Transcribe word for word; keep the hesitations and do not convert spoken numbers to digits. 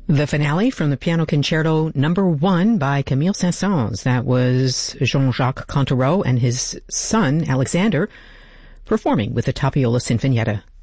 The finale from the Piano Concerto Number One by Camille Saint-Saëns. That was Jean-Jacques Cantereau and his son, Alexander, performing with the Tapiola Sinfonietta.